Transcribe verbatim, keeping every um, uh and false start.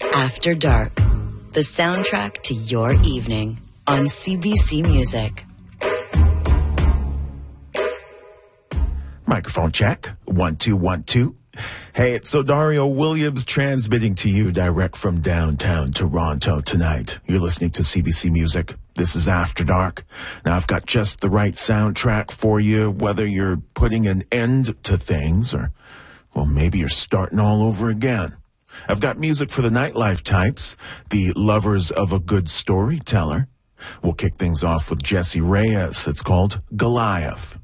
After Dark, the soundtrack to your evening on C B C Music. Microphone check. One, two, one, two. Hey, it's Odario Williams transmitting to you direct from downtown Toronto tonight. You're listening to C B C Music. This is After Dark. Now, I've got just the right soundtrack for you, whether you're putting an end to things or, well, maybe you're starting all over again. I've got music for the nightlife types, the lovers of a good storyteller. We'll kick things off with Jessie Reyez. It's called Goliath.